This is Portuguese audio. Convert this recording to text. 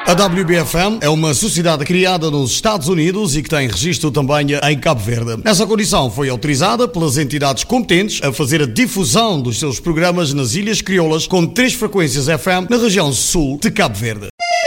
A WBFM é uma sociedade criada nos Estados Unidos e que tem registro também em Cabo Verde. Nessa condição foi autorizada pelas entidades competentes a fazer a difusão dos seus programas nas Ilhas Crioulas com 3 frequências FM na região sul de Cabo Verde.